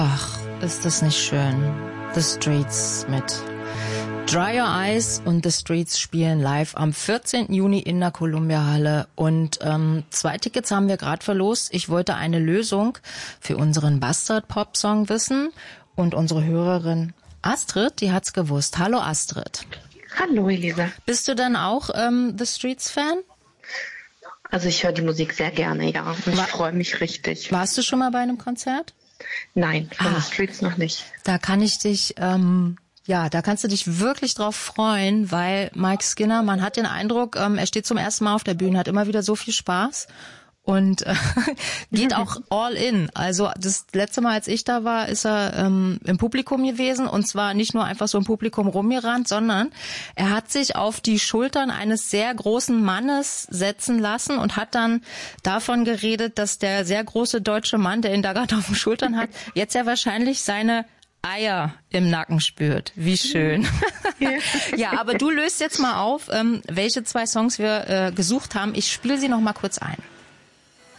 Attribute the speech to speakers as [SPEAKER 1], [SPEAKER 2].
[SPEAKER 1] Ach, ist das nicht schön. The Streets mit Dry Your Eyes und The Streets spielen live am 14. Juni in der Columbia Halle. Und 2 Tickets haben wir gerade verlost. Ich wollte eine Lösung für unseren Bastard-Pop-Song wissen. Und unsere Hörerin Astrid, die hat's gewusst. Hallo Astrid.
[SPEAKER 2] Hallo Elisa.
[SPEAKER 1] Bist du dann auch The Streets-Fan?
[SPEAKER 2] Also ich höre die Musik sehr gerne, ja. Und ich freue mich richtig.
[SPEAKER 1] Warst du schon mal bei einem Konzert?
[SPEAKER 2] Nein, von The Streets noch nicht.
[SPEAKER 1] Da kann ich dich, da kannst du dich wirklich drauf freuen, weil Mike Skinner, man hat den Eindruck, er steht zum ersten Mal auf der Bühne, hat immer wieder so viel Spaß und geht auch all in. Also das letzte Mal, als ich da war, ist er im Publikum gewesen und zwar nicht nur einfach so im Publikum rumgerannt, sondern er hat sich auf die Schultern eines sehr großen Mannes setzen lassen und hat dann davon geredet, dass der sehr große deutsche Mann, der ihn da gerade auf den Schultern hat, jetzt ja wahrscheinlich seine Eier im Nacken spürt. Wie schön. Ja, aber du löst jetzt mal auf, welche 2 Songs wir gesucht haben. Ich spiele sie noch mal kurz ein.